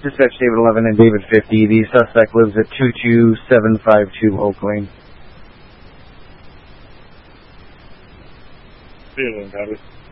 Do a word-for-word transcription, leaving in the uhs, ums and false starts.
Dispatch David eleven and David fifty. The suspect lives at two two seven five two Oak Lane. Feeling, copy.